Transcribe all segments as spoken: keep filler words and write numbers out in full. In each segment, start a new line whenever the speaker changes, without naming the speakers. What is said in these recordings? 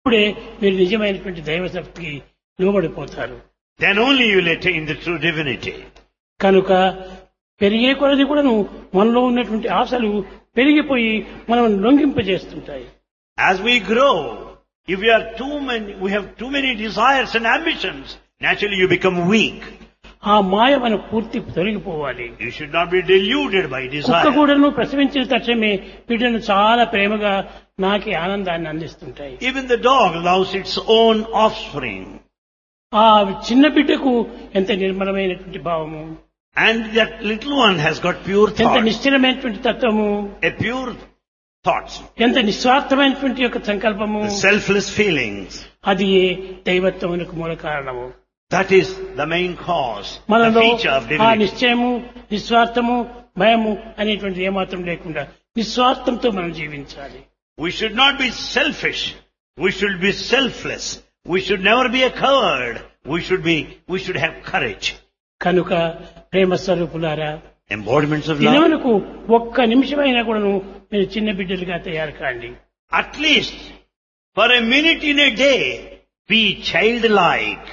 అప్పుడే మీరు నిజమైనటువంటి దైవశక్తికి లోబడిపోతారు.
Then only you will attain the true divinity.
కనుక పెరిగే కొలది కూడాను మనలో ఉన్నటువంటి ఆశలు పెరిగిపోయి మనం లొంగింపజేస్తుంటాయి.
As we grow, if we are too many, we have too many desires and ambitions, naturally you become weak.
ఆ మాయ మనకు పూర్తి తొలగిపోవాలి.
You should not be deluded by
కుక్క
desire.
కూడాను ప్రసవించిన తక్షణమే బిడ్డను చాలా ప్రేమగా నాకి ఆనందాన్ని అందిస్తుంటాయి.
Even the dog loves its own offspring.
ఆ చిన్న బిడ్డకు ఎంత నిర్మలమైనటువంటి భావము,
And that little one has got pure
ఎంత
thoughts,
నిశ్చలమైనటువంటి తత్వము,
a pure thoughts,
ఎంత నిస్వార్థమైనటువంటి యొక్క సంకల్పము,
the selfless feelings.
అది ఏ దైవత్వమునకు మూల కారణము.
That is the main cause, the
మనలో
feature of
ఆ
divinity.
నిశ్చయము, నిస్వార్థము, భయము అనేటువంటిది ఏమాత్రం లేకుండా నిస్వార్థంతో మనం జీవించాలి.
We should not be selfish. We should be selfless. We should never be a coward. We should be, we should have courage.
కనుక ప్రేమ స్వరూపులారా,
Embodiments of love.
దినమునకు ఒక్క నిమిషమైనా కూడాను మీరు చిన్న బిడ్డలుగా తయారు కాండి.
At least for a minute in a day, be childlike.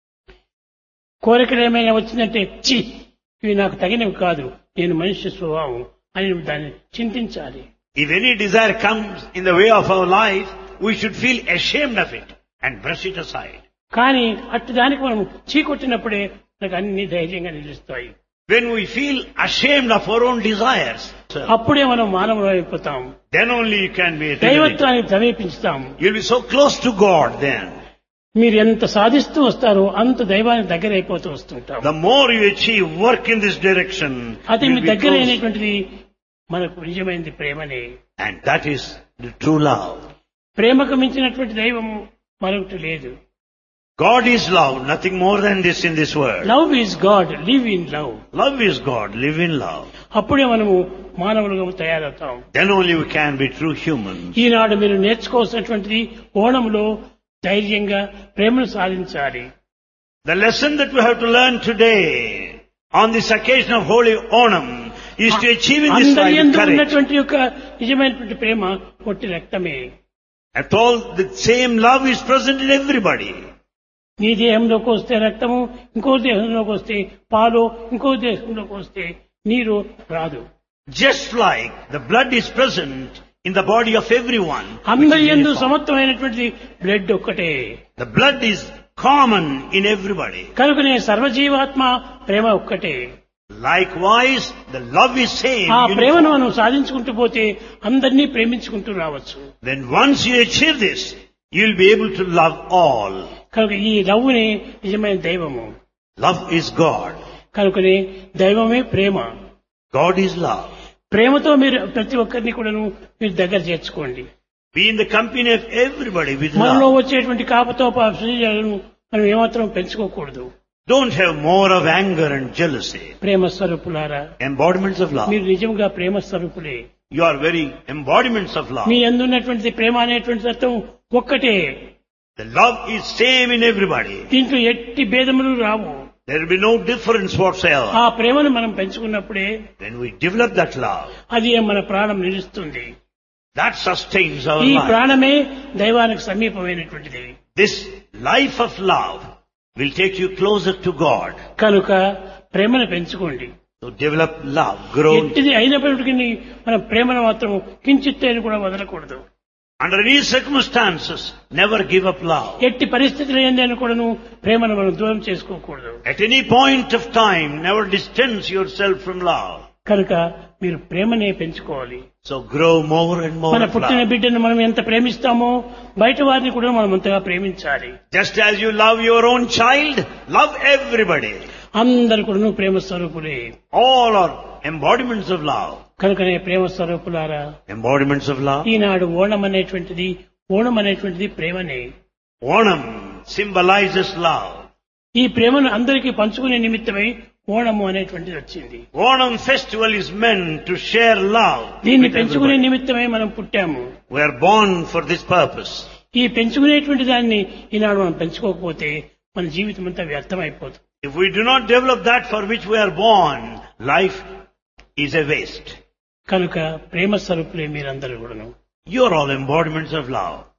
కోరికలు ఏమైనా వచ్చిందంటే చి ఇవి నాకు తగినవి కాదు, నేను మనిషి స్వభావం అని నువ్వు దాన్ని చింతించాలి.
If any desire comes in the way of our life, we should feel ashamed of it and brush it aside.
కానీ అట్టి దానికి మనం చీకొట్టినప్పుడే మనకు అన్ని ధైర్యంగా నిలుస్తాయి.
When we feel ashamed of our own desires,
అప్పుడే మనం మానవులు అయిపోతాం,
then only you can be a divinity.
దైవత్వానికి సమీపించుతాం.
You'll be so close to God then.
మీరు ఎంత సాధిస్తూ వస్తారో అంత దైవానికి దగ్గర అయిపోతూ వస్తుంటాం.
The more you achieve work in this direction,
అది మీ
you'll be
దగ్గర
close.
అయినటువంటిది మనకు నిజమైనది ప్రేమనే.
And that is the true love.
ప్రేమకు మించినటువంటి దైవము మరొకటి లేదు.
God is love, nothing more than this in this world.
Love is God, live in love.
Love is God, live in love.
అప్పుడే మనము మానవులుగా తయారవుతాం.
Then only we can be true humans.
ఈనాడు మీరు నేర్చుకోవాల్సినటువంటిది ఓణంలో ధైర్యంగా ప్రేమను సాధించాలి.
The lesson that we have to learn today on this occasion of Holy Onam is to achieve in this
అందరి
life
యందు
courage.
ఉన్నటువంటి యొక్క నిజమైనటువంటి ప్రేమ పొట్టి రక్తమే.
At all, the same love is present in everybody.
నీ దేహంలోకి వస్తే రక్తము, ఇంకో దేహంలోకి వస్తే పాలు, ఇంకో దేహంలోకి వస్తే నీరు రాదు.
Just like the blood is present in the body of everyone.
అందరి
which is
యందు
uniform.
సమత్వమైనటువంటి బ్లడ్ ఒక్కటే.
The blood is common in everybody.
కనుకనే సర్వజీవాత్మ ప్రేమ ఒక్కటే.
Likewise, the love is same.
ఆ ప్రేమను
uniform.
మనం సాధించుకుంటూ పోతే అందరినీ ప్రేమించుకుంటూ రావచ్చు.
Then once you achieve this, you will be able to love all.
కనుక ఈ లవ్వునే నిజమైన దైవము.
Love is God.
కనుకనే దైవమే ప్రేమ.
God is love.
ప్రేమతో మీరు ప్రతి ఒక్కరిని కూడాను మీరు దగ్గర చేర్చుకోండి.
Be in the company of everybody with
మనలో
love.
వచ్చేటువంటి కాపతోపాలను మనం ఏమాత్రం పెంచుకోకూడదు.
Don't have more of anger and jealousy.
ప్రేమ స్వరూపులారా,
Embodiments of love.
మీరు నిజంగా ప్రేమ స్వరూపులే.
You are very embodiments of love.
మీ అందున్నటువంటి ప్రేమ అనేటువంటి తత్వం ఒక్కటే.
The love is same in everybody.
దీంట్లో ఎట్టి భేదములు రావు.
There will be no difference whatsoever.
ఆ ప్రేమను మనం పెంచుకున్నప్పుడే
When we develop that love,
అది మన ప్రాణం నిలుస్తుంది.
that sustains our
ఈ
life.
ప్రాణమే దైవానికి సమీపమైనటువంటిది.
This life of love will take you closer to God.
కనుక ప్రేమను పెంచుకోండి.
So develop love, grow.
ఎట్టిది అయినప్పటికీ మనం ప్రేమను మాత్రం కించిత్తేని కూడా వదలకూడదు.
Under any circumstances, never give up love.
ఎట్టి పరిస్థితులు ఏందని కూడాను ప్రేమను మనం దూరం చేసుకోకూడదు.
At any point of time, never distance yourself from love.
కనుక మీరు ప్రేమనే పెంచుకోవాలి.
So grow more and more
మన
of
పుట్టిన
love.
బిడ్డను మనం ఎంత ప్రేమిస్తామో బయట వారిని కూడా మనం అంతగా ప్రేమించాలి.
Just as you love your own child, love everybody.
అందరు కూడా ప్రేమ స్వరూపులే.
All are embodiments of love.
కనుకనే ప్రేమ స్వరూపులారా,
Embodiments of love.
ఈనాడు ఓణం అనేటువంటిది ఓణం అనేటువంటిది ప్రేమనే.
Onam symbolizes love.
ఈ ప్రేమను అందరికీ పంచుకునే నిమిత్తమై ఓణము అనేటువంటిది వచ్చింది.
Onam festival is meant to share love.
దీన్ని
with
పెంచుకునే
everybody.
నిమిత్తమై మనం పుట్టాము.
We are born for this purpose.
ఈ పెంచుకునేటువంటి దాన్ని ఈనాడు మనం పెంచుకోకపోతే మన జీవితం అంతా వ్యర్థమైపోతుంది.
If we do not develop that for which we are born, life is a waste.
కనుక ప్రేమ స్వరూపులే మీరందరూ కూడాను.
You are all embodiments of love.